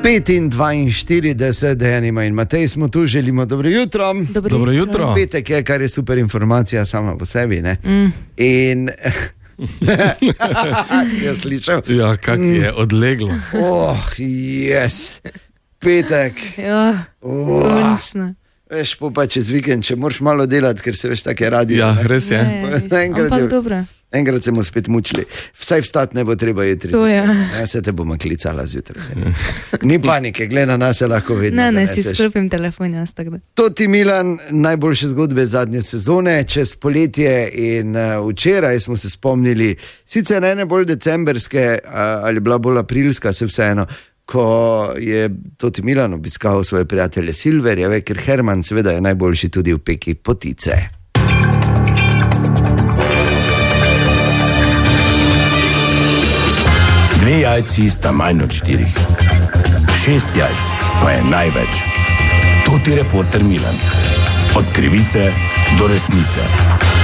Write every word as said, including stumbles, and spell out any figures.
petindvainštirideset, Dejanima in Matej smo tu, želimo dobro jutro. Dobro, dobro jutro. jutro. Petek je, kar je super informacija sama po sebi, ne? Mm. In... si jo slišal? Ja, kak je odleglo. Oh, yes. Petek. Ja, končno. Oh. Veš, pa čez vikend, če moraš malo delati, ker se veš take radio. Ja, res je. Ne, ampak dobro. Enkrat se mu spet mučili. Vsaj vstati ne bo treba jutri. To je. Ja, se te bomo klicala zjutraj. Ni panike, gleda nas se lahko vedno. Ne, ne, zaneseš. si sklopim telefon, jaz tako da. Toti Milan, najboljše zgodbe zadnje sezone, čez poletje in uh, včeraj smo se spomnili, sicer ne bolj decemberske uh, ali bila bolj aprilska, se vseeno, ko je Toti Milan obiskal svoje prijatelje Silverjeve, ker Herman seveda je najboljši tudi v peki potice. Dve jajci sta manj od štirih. Šest jajc pa je največ. Toti reporter Milan. Od krivice do resnice.